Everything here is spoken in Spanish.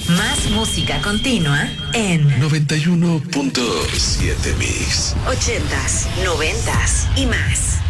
Más música continua en 91.7 Mix. 80s, 90s y más.